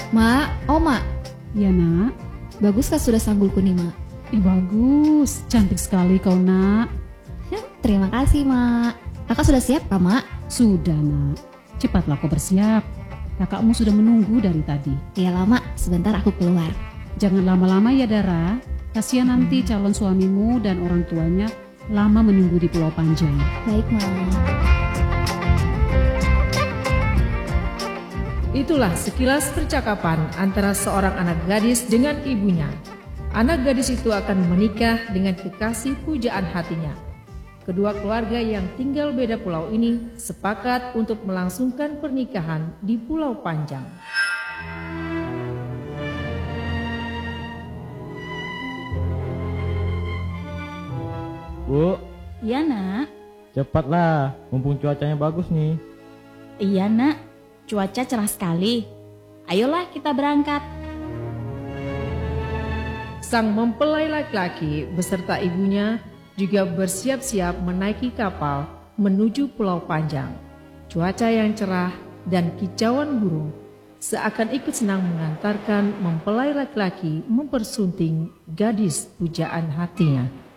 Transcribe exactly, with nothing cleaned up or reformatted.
Mak, oh mak, Ya nak, bagus kah sudah sanggulku nih mak? ih bagus, cantik sekali kau nak. Terima kasih mak. Kakak sudah siap kah mak? Sudah nak, cepatlah kau bersiap. Kakakmu sudah menunggu dari tadi. Iya lama, sebentar aku keluar. Jangan lama-lama ya Dara, kasihan nanti calon suamimu dan orang tuanya lama menunggu di Pulau Panjang. Baik mak. Itulah sekilas percakapan antara seorang anak gadis dengan ibunya. Anak gadis itu akan menikah dengan kekasih pujaan hatinya. Kedua keluarga yang tinggal beda pulau ini sepakat untuk melangsungkan pernikahan di Pulau Panjang. Bu, Iya nak. cepatlah, mumpung cuacanya bagus nih. Iya nak, cuaca cerah sekali. Ayolah kita berangkat. Sang mempelai laki-laki beserta ibunya juga bersiap-siap menaiki kapal menuju Pulau Panjang. Cuaca yang cerah dan kicauan burung seakan ikut senang mengantarkan mempelai laki-laki mempersunting gadis pujaan hatinya.